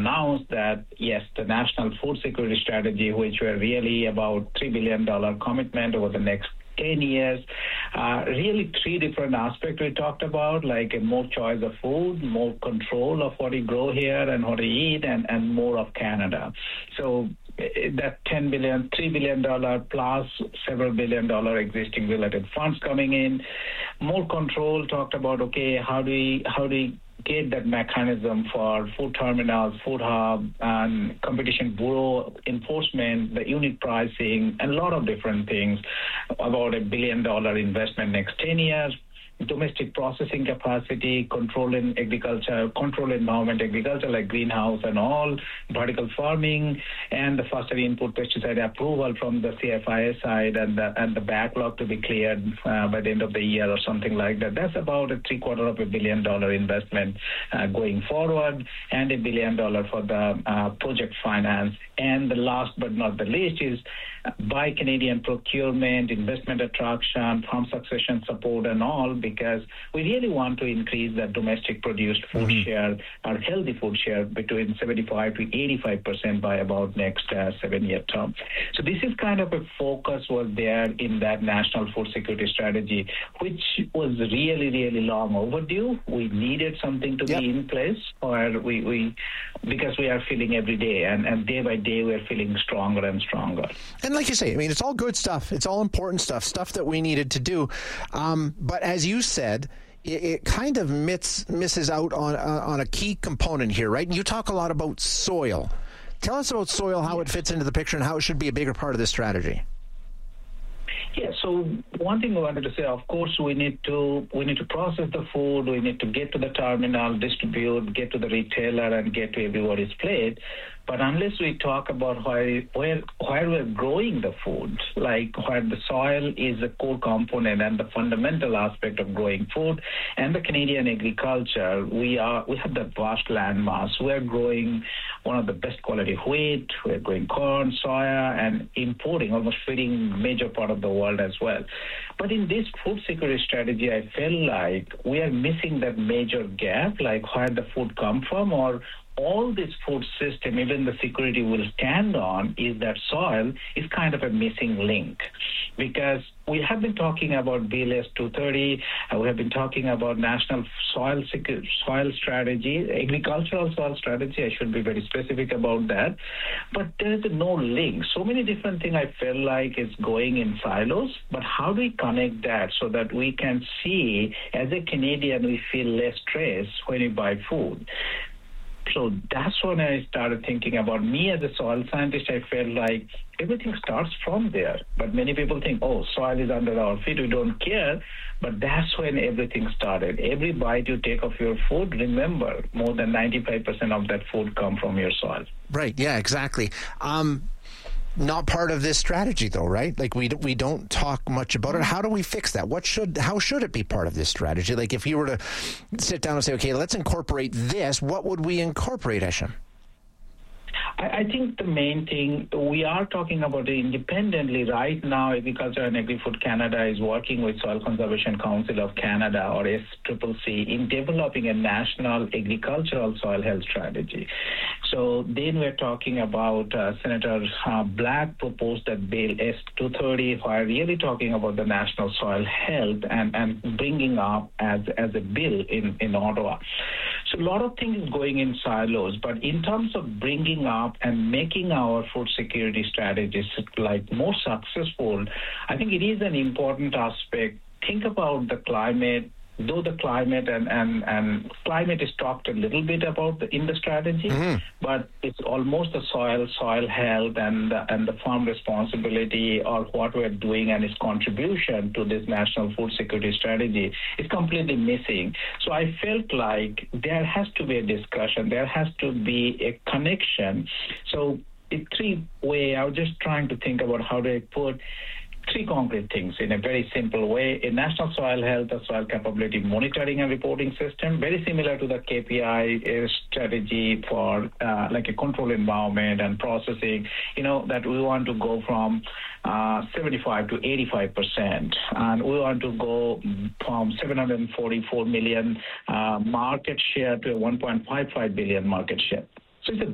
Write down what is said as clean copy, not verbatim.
announced that, yes, the National Food Security Strategy, which were really about $3 billion commitment over the next 10 years, really three different aspects we talked about, like more choice of food, more control of what we grow here and what we eat, and more of Canada. So that $3 billion plus several $1 billion existing related funds coming in, more control, talked about, okay, how do we get that mechanism for food terminals, food hub, and competition bureau enforcement, the unit pricing, and a lot of different things, about $1 billion investment next 10 years. Domestic processing capacity, control in agriculture, control environment agriculture like greenhouse and all, vertical farming, and the faster input pesticide approval from the CFIA side, and the backlog to be cleared by the end of the year or something like that. That's about a $750 million investment going forward, and $1 billion for the project finance. And the last but not the least is Buy Canadian procurement, investment attraction, farm succession support, and all, because we really want to increase the domestic produced food share, our healthy food share, between 75 to 85% by about next 7-year term. So this is kind of a focus was there in that National Food Security Strategy, which was really, really long overdue. We needed something to be in place, or we because we are feeling every day, and day by day we're feeling stronger and stronger. And like you say, I mean, it's all good stuff. It's all important stuff that we needed to do. But as you said, it kind of misses out on a key component here, right? And you talk a lot about soil. Tell us about soil, how it fits into the picture, and how it should be a bigger part of this strategy. Yeah, so one thing I wanted to say, of course, we need to process the food, we need to get to the terminal, distribute, get to the retailer, and get to everybody's plate. But unless we talk about where we're growing the food, like where the soil is a core component and the fundamental aspect of growing food, and the Canadian agriculture, we have the vast land mass. We're growing one of the best quality wheat, we're growing corn, soya, and importing, almost feeding major part of the world as well. But in this food security strategy, I feel like we are missing that major gap, like where the food come from, or all this food system, even the security will stand on, is that soil is kind of a missing link. Because we have been talking about Bill S-230, we have been talking about National Soil Strategy, Agricultural Soil Strategy, I should be very specific about that, but there is no link. So many different things I feel like is going in silos, but how do we connect that so that we can see, as a Canadian, we feel less stress when we buy food? So that's when I started thinking about me as a soil scientist. I felt like everything starts from there. But many people think, oh, soil is under our feet, we don't care. But that's when everything started. Every bite you take of your food, remember, more than 95% of that food come from your soil. Right, yeah, exactly. Not part of this strategy, though, right? Like we don't talk much about it. How do we fix that? How should it be part of this strategy? Like if you were to sit down and say, okay, let's incorporate this, what would we incorporate, Esham? I think the main thing, we are talking about it independently. Right now, Agriculture and Agri-Food Canada is working with Soil Conservation Council of Canada, or SCCC, in developing a national agricultural soil health strategy. So then we're talking about Senator Black proposed that Bill S-230, where really talking about the national soil health and bringing up as a bill in Ottawa. So a lot of things going in silos, but in terms of bringing up and making our food security strategies like more successful, I think it is an important aspect. Think about the climate. Though the climate and climate is talked a little bit about in the strategy, but it's almost the soil health and the farm responsibility, or what we're doing and its contribution to this national food security strategy is completely missing. So I felt like there has to be a discussion, there has to be a connection. So in three ways, I was just trying to think about how do I put three concrete things in a very simple way. A national soil health or soil capability monitoring and reporting system, very similar to the KPI strategy for like a control environment and processing, that we want to go from 75 to 85%. And we want to go from 744 million market share to a 1.55 billion market share. So it's a